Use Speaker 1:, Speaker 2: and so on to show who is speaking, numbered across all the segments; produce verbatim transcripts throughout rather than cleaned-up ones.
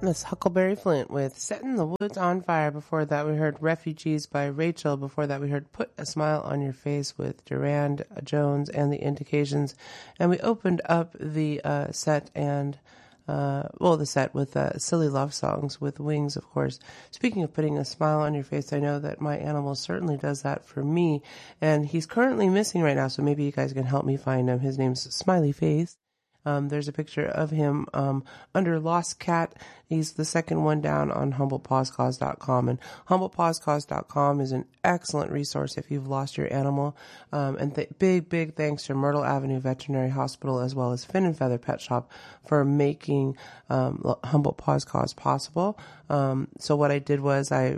Speaker 1: That's Huckleberry Flint with Setting the Woods on Fire. Before that, we heard Refugees by Rachel. Before that, we heard Put a Smile on Your Face with Durand Jones and the Indications. And we opened up the uh, set and, uh, well, the set with uh, Silly Love Songs with Wings, of course. Speaking of putting a smile on your face, I know that my animal certainly does that for me. And he's currently missing right now, so maybe you guys can help me find him. His name's Smiley Face. Um, there's a picture of him um, under Lost Cat. He's the second one down on humboldt paws cause dot com. And humboldt paws cause dot com is an excellent resource if you've lost your animal. Um, and th- big, big thanks to Myrtle Avenue Veterinary Hospital as well as Fin and Feather Pet Shop for making um, Humboldt Paws Cause possible. Um, so what I did was I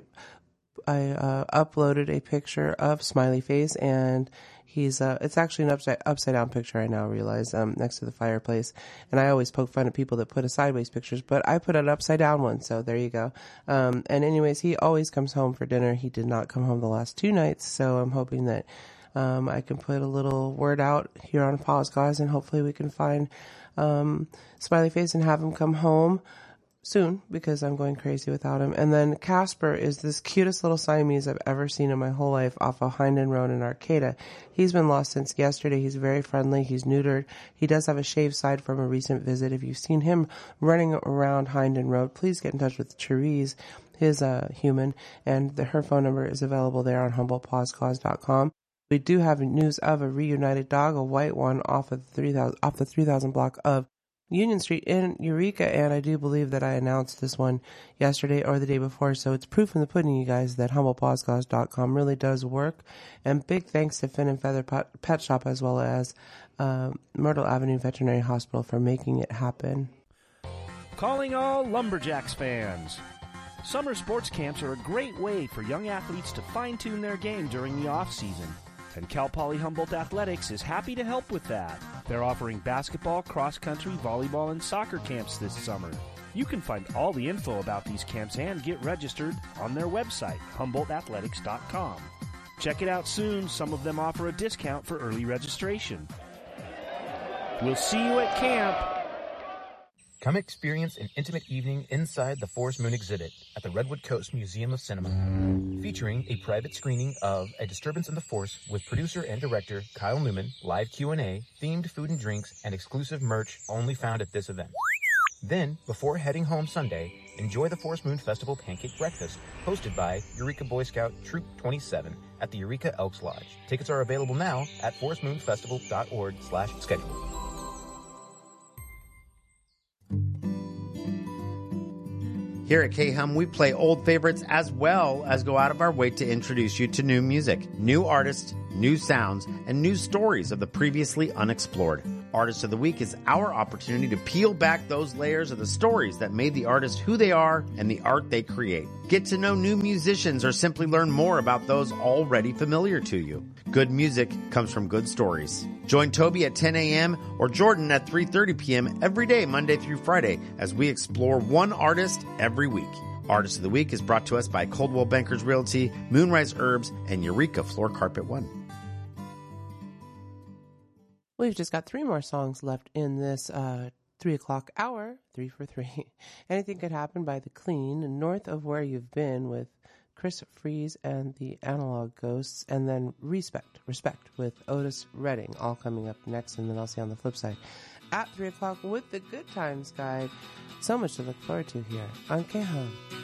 Speaker 1: I uh, uploaded a picture of Smiley Face, and he's uh it's actually an upside upside down picture, I now realize, um next to the fireplace. And I always poke fun at people that put a sideways pictures, but I put an upside down one, so there you go. Um and anyways, he always comes home for dinner. He did not come home the last two nights, so I'm hoping that um I can put a little word out here on Paws Cause, and hopefully we can find um Smiley Face and have him come home soon, because I'm going crazy without him. And then Casper is this cutest little Siamese I've ever seen in my whole life off of Hinden Road in Arcata. He's been lost since yesterday. He's very friendly. He's neutered. He does have a shaved side from a recent visit. If you've seen him running around Hinden Road, please get in touch with Therese, his uh, human, and the, her phone number is available there on humboldt paws cause dot com. We do have news of a reunited dog, a white one, off of the three thousand off the three thousand block of Union Street in Eureka, and I do believe that I announced this one yesterday or the day before, so it's proof in the pudding, you guys, that humboldt paws cause dot com really does work. And big thanks to Fin and Feather Pet Shop as well as uh, Myrtle Avenue Veterinary Hospital for making it happen.
Speaker 2: Calling all Lumberjacks fans. Summer sports camps are a great way for young athletes to fine-tune their game during the off-season. And Cal Poly Humboldt Athletics is happy to help with that. They're offering basketball, cross-country, volleyball, and soccer camps this summer. You can find all the info about these camps and get registered on their website, humboldt athletics dot com. Check it out soon. Some of them offer a discount for early registration. We'll see you at camp.
Speaker 3: Come experience an intimate evening inside the Forest Moon exhibit at the Redwood Coast Museum of Cinema, featuring a private screening of A Disturbance in the Force with producer and director Kyle Newman, live Q and A, themed food and drinks, and exclusive merch only found at this event. Then, before heading home Sunday, enjoy the Forest Moon Festival Pancake Breakfast, hosted by Eureka Boy Scout Troop twenty-seven at the Eureka Elks Lodge. Tickets are available now at forest moon festival dot org slash schedule.
Speaker 4: Here at K-Hum, we play old favorites as well as go out of our way to introduce you to new music, new artists, new sounds, and new stories of the previously unexplored. Artist of the Week is our opportunity to peel back those layers of the stories that made the artist who they are and the art they create. Get to know new musicians or simply learn more about those already familiar to you. Good music comes from good stories. Join Toby at ten a.m. or Jordan at three thirty p.m. every day, Monday through Friday, as we explore one artist every week. Artist of the Week is brought to us by Coldwell Bankers Realty, Moonrise Herbs, and Eureka Floor Carpet One.
Speaker 1: We've just got three more songs left in this uh, three o'clock hour, three for three. Anything Could Happen by The Clean, North of Where You've Been with Chris Fries and the Analog Ghosts, and then Respect, Respect with Otis Redding, all coming up next, and then I'll see you on the flip side at three o'clock with the Good Times Guide. So much to look forward to here on K-Hum.